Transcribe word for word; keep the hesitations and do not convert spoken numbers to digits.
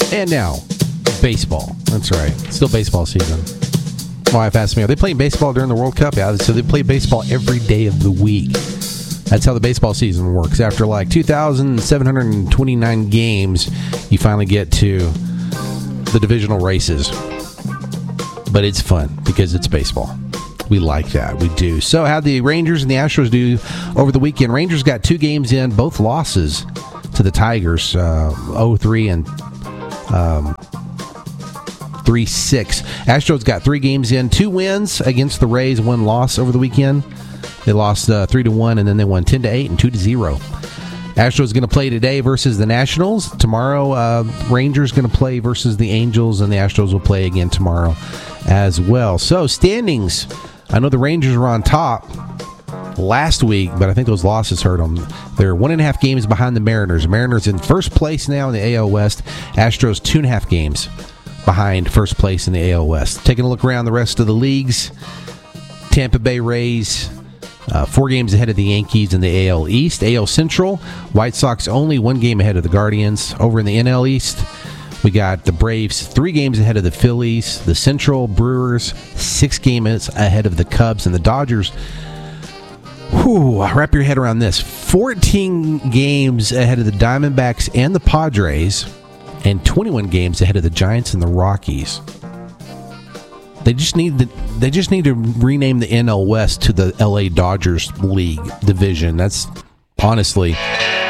And now, baseball. That's right. Still baseball season. My wife asked me, are they playing baseball during the World Cup? Yeah, so they play baseball every day of the week. That's how the baseball season works. After like two thousand seven hundred twenty-nine games, you finally get to the divisional races. But it's fun because it's baseball. We like that. We do. So how the Rangers and the Astros do over the weekend. Rangers got two games in, both losses to the Tigers, uh, oh three and um, three six. Astros got three games in, two wins against the Rays, one loss over the weekend. They lost uh, three to one, and then they won ten to eight and two to zero. Astros going to play today versus the Nationals. Tomorrow, uh, Rangers going to play versus the Angels, and the Astros will play again tomorrow as well. So, standings. I know the Rangers were on top last week, but I think those losses hurt them. They're one and a half games behind the Mariners. Mariners in first place now in the A L West. Astros two and a half games behind first place in the A L West. Taking a look around the rest of the leagues. Tampa Bay Rays, uh, four games ahead of the Yankees in the A L East. A L Central, White Sox only one game ahead of the Guardians. Over in the N L East, we got the Braves three games ahead of the Phillies. The Central Brewers six games ahead of the Cubs. And the Dodgers, whew, wrap your head around this, fourteen games ahead of the Diamondbacks and the Padres, and twenty-one games ahead of the Giants and the Rockies. They just need to, they just need to rename the N L West to the L A Dodgers League division. That's honestly